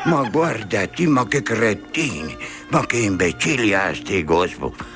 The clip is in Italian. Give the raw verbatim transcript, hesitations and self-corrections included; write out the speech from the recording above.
Ma guardati, ma che cretini, ma che imbecilli a sti gospo.